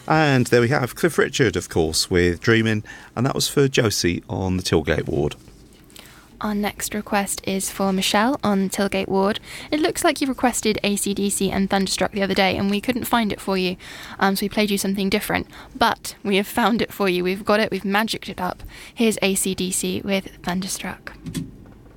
And there we have Cliff Richard, of course, with Dreamin', and that was for Josie on the Tilgate ward. Our next request is for Michelle on Tilgate ward. It looks like you requested AC/DC and Thunderstruck the other day, and we couldn't find it for you, so we played you something different. But we have found it for you. We've got it. We've magicked it up. Here's AC/DC with Thunderstruck.